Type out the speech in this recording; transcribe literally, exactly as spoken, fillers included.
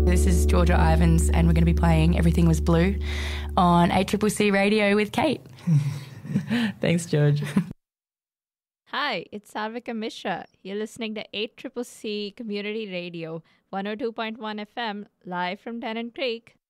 This is Georgia Ivans, and we're going to be playing Everything Was Blue on A C C C Radio with Kate. Thanks, George. Hi, it's Sarvika Mishra. You're listening to A C C C Community Radio, one oh two point one F M, live from Tennant Creek.